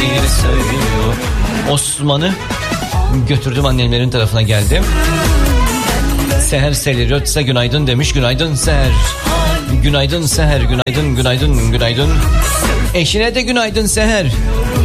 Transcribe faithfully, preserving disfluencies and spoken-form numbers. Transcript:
sevdiğini söylüyor. Osman'ı götürdüm annemlerin tarafına, geldim. Seher Selirotsa günaydın demiş. Günaydın Seher. Günaydın Seher. Günaydın günaydın günaydın. Eşine de günaydın Seher.